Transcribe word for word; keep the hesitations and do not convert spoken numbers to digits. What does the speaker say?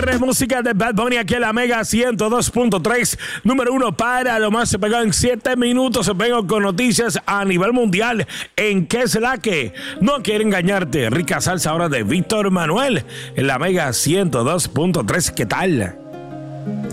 R, música de Bad Bunny aquí en la Mega ciento dos punto tres. Número uno para lo más se pegó en siete minutos. Se pegó con noticias a nivel mundial. ¿En qué es la que? No quiere engañarte. Rica salsa ahora de Víctor Manuel en la Mega ciento dos punto tres. ¿Qué tal?